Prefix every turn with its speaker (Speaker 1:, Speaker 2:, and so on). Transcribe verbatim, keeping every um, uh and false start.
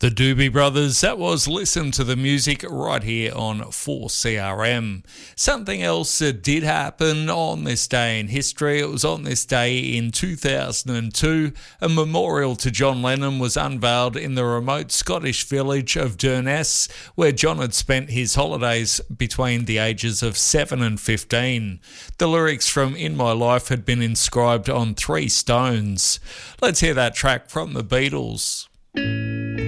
Speaker 1: The Doobie Brothers, that was Listen to the Music right here on four C R M. Something else that did happen on this day in history, it was on this day in two thousand two, a memorial to John Lennon was unveiled in the remote Scottish village of Durness, where John had spent his holidays between the ages of seven and fifteen. The lyrics from In My Life had been inscribed on three stones. Let's hear that track from the Beatles.